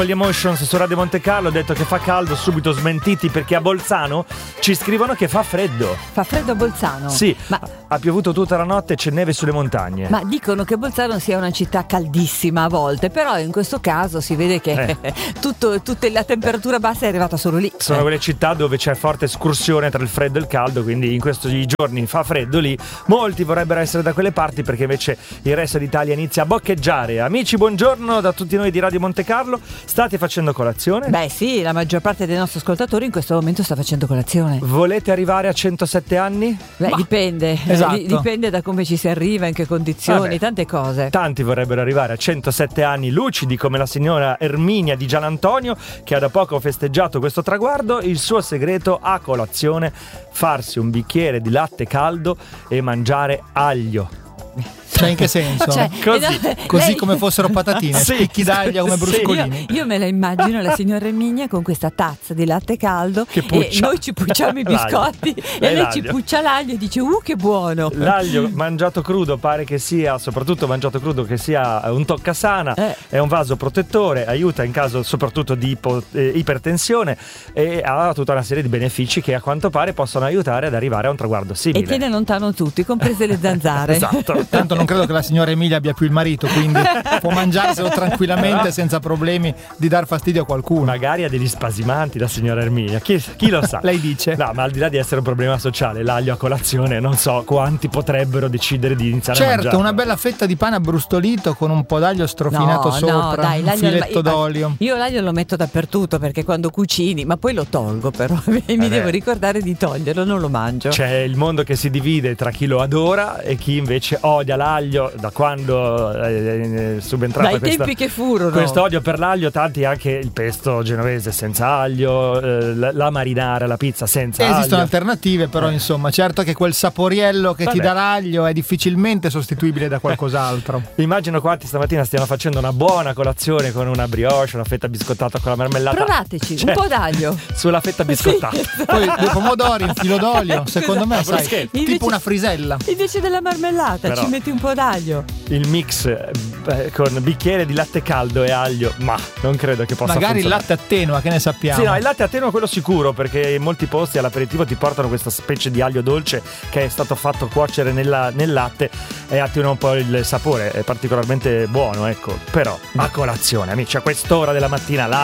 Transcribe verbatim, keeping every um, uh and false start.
Gli Emotions su Radio Monte Carlo, ho detto che fa caldo, subito smentiti perché a Bolzano ci scrivono che fa freddo. Fa freddo a Bolzano? Sì, ma ha piovuto tutta la notte e c'è neve sulle montagne. Ma dicono che Bolzano sia una città caldissima a volte, però in questo caso si vede che eh. tutto, tutta la temperatura bassa è arrivata solo lì. Sono eh. quelle città dove c'è forte escursione tra il freddo e il caldo, quindi in questi giorni fa freddo lì. Molti vorrebbero essere da quelle parti perché invece il resto d'Italia inizia a boccheggiare. Amici, buongiorno da tutti noi di Radio Monte Carlo. State facendo colazione? Beh sì, la maggior parte dei nostri ascoltatori in questo momento sta facendo colazione. Volete arrivare a centosette anni? Beh, Ma, dipende, esatto. eh, dipende da come ci si arriva, in che condizioni, Vabbè, tante cose. Tanti vorrebbero arrivare a centosette anni lucidi come la signora Erminia di Gianantonio, che ha da poco festeggiato questo traguardo. Il suo segreto a colazione: farsi un bicchiere di latte caldo e mangiare aglio. Cioè, in che senso? Cioè, così no, così lei... come fossero patatine, sì, spicchi d'aglio come sì. bruscolini. Io, io me la immagino la signora Erminia con questa tazza di latte caldo che e noi ci pucciamo i biscotti e lei l'aglio. ci puccia l'aglio e dice uh che buono. L'aglio mangiato crudo pare che sia, soprattutto mangiato crudo, che sia un toccasana, eh. è un vaso protettore, aiuta in caso soprattutto di ipo, eh, ipertensione, e ha tutta una serie di benefici che a quanto pare possono aiutare ad arrivare a un traguardo simile. E tiene lontano tutti, comprese le zanzare. Esatto. Tanto non credo che la signora Emilia abbia più il marito, quindi può mangiarselo tranquillamente senza problemi di dar fastidio a qualcuno. Magari ha degli spasimanti la signora Erminia, chi, chi lo sa. Lei dice. No, ma al di là di essere un problema sociale, l'aglio a colazione, non so quanti potrebbero decidere di iniziare certo, a mangiarlo. Una bella fetta di pane abbrustolito con un po' d'aglio strofinato no, sopra, no, dai, un filetto io, d'olio. Io l'aglio lo metto dappertutto perché quando cucini, ma poi lo tolgo però, mi eh devo ricordare di toglierlo, non lo mangio. C'è il mondo che si divide tra chi lo adora e chi invece odia l'aglio. Da quando eh, è subentrata dai questa, tempi che furono questo odio per l'aglio, tanti anche il pesto genovese senza aglio, eh, la, la marinara, la pizza senza Esistono aglio. Esistono alternative, però eh. insomma, certo che quel saporiello che Vabbè. ti dà l'aglio è difficilmente sostituibile da qualcos'altro. Immagino quanti stamattina stiano facendo una buona colazione con una brioche, una fetta biscottata con la marmellata. Provateci, cioè, un po' d'aglio sulla fetta biscottata. Sì. Poi dei pomodori, un filo d'olio, secondo me, sai, Invece, tipo una frisella. Invece della marmellata però, ci metti un po' d'aglio. Il mix eh, con bicchiere di latte caldo e aglio, ma non credo che possa magari funzionare. il latte attenua, che ne sappiamo. Sì, no, il latte attenua quello sicuro, perché in molti posti all'aperitivo ti portano questa specie di aglio dolce che è stato fatto cuocere nella, nel latte e attenua un po' il sapore, è particolarmente buono, ecco. Però a colazione, amici, a quest'ora della mattina